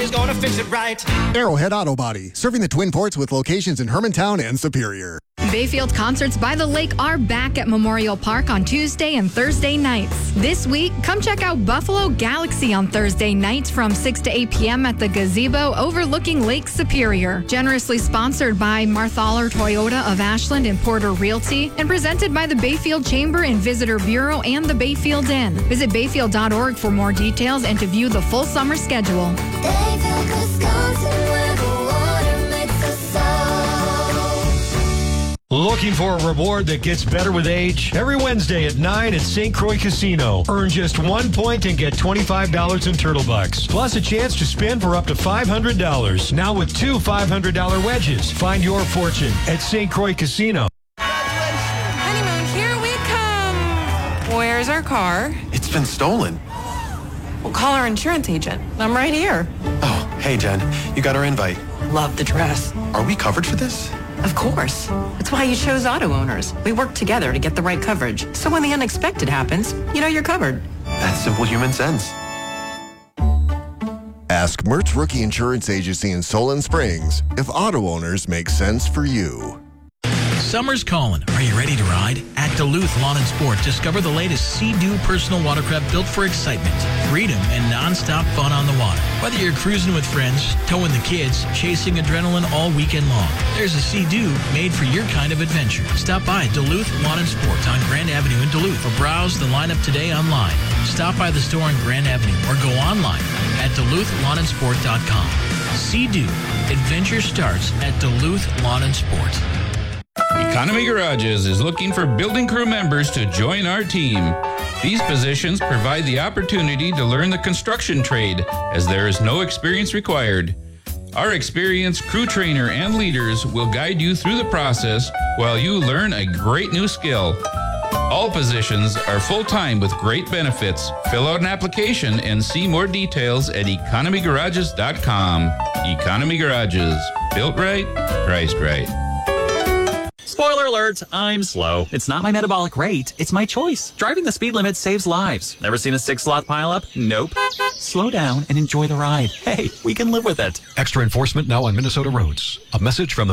Somebody's gonna fix it right. Arrowhead Auto Body, serving the Twin Ports with locations in Hermantown and Superior. Bayfield Concerts by the Lake are back at Memorial Park on Tuesday and Thursday nights. This week, come check out Buffalo Galaxy on Thursday nights from 6 to 8 p.m. at the Gazebo overlooking Lake Superior. Generously sponsored by Marthaler Toyota of Ashland and Porter Realty and presented by the Bayfield Chamber and Visitor Bureau and the Bayfield Inn. Visit bayfield.org for more details and to view the full summer schedule. Bayfield, Wisconsin, where the water makes us so. Looking for a reward that gets better with age? Every Wednesday at 9 at St. Croix Casino. Earn just 1 point and get $25 in Turtle Bucks. Plus a chance to spin for up to $500. Now with 2 $500 wedges. Find your fortune at St. Croix Casino. Honeymoon, here we come. Where's our car? It's been stolen. We'll call our insurance agent. I'm right here. Oh, hey, Jen. You got our invite. Love the dress. Are we covered for this? Of course. That's why you chose Auto Owners. We work together to get the right coverage. So when the unexpected happens, you know you're covered. That's simple human sense. Ask Mertz Rookie Insurance Agency in Solon Springs if Auto Owners make sense for you. Summer's calling. Are you ready to ride? At Duluth Lawn and Sport, discover the latest Sea-Doo personal watercraft built for excitement, freedom, and non-stop fun on the water. Whether you're cruising with friends, towing the kids, chasing adrenaline all weekend long, there's a Sea-Doo made for your kind of adventure. Stop by Duluth Lawn and Sport on Grand Avenue in Duluth or browse the lineup today online. Stop by the store on Grand Avenue or go online at DuluthLawnandSport.com. Sea-Doo. Adventure starts at Duluth Lawn and Sport. Economy Garages is looking for building crew members to join our team. These positions provide the opportunity to learn the construction trade, as there is no experience required. Our experienced crew trainer and leaders will guide you through the process while you learn a great new skill. All positions are full-time with great benefits. Fill out an application and see more details at economygarages.com. Economy Garages. Built right, priced right. Spoiler alert, I'm slow. It's not my metabolic rate, it's my choice. Driving the speed limit saves lives. Never seen a 6-slot pileup? Nope. Slow down and enjoy the ride. Hey, we can live with it. Extra enforcement now on Minnesota roads. A message from the